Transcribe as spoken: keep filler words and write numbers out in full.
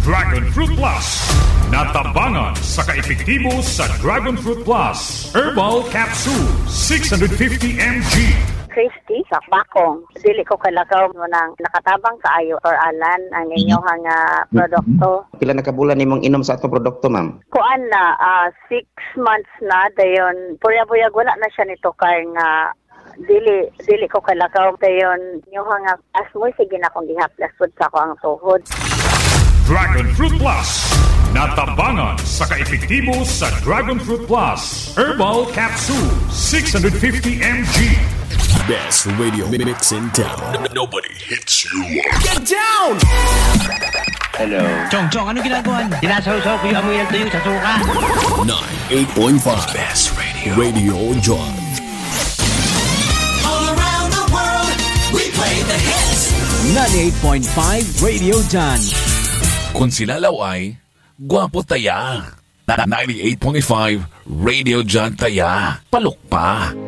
Dragon Fruit Plus. Natabangan sa kaepektibo sa Dragon Fruit Plus. Herbal Capsule, six hundred fifty milligrams. Christy sa bakong. Dili ko kalakaw mo nang nakatabang kaayo or alan ang inyong nga produkto. Pila na kabulan nimong inom sa ato produkto, ma'am? Kuan na, uh, six months na, dayon, purya-purya wala na siya nito kay nga dili dili ko kalakaw dayon inyong nga asmoy sige na kong gihaplas pud sa ko ang tuhod. Dragon Fruit Plus. Natabangan sa kaepektibo sa Dragon Fruit Plus. Herbal Capsule, six hundred fifty milligrams. Best radio mix in town. Nobody hits you up. Get down! Hello. Chong, Chong, ano ginagawa? Sinasaw-saw ko yung amoy ng tuyo sa suka. ninety-eight point five Best Radio. Radio John. All around the world, we play the hits. ninety-eight point five Radio John. Kung sila laway, gwapo taya. ninety-eight point five Radio John taya. Palok pa.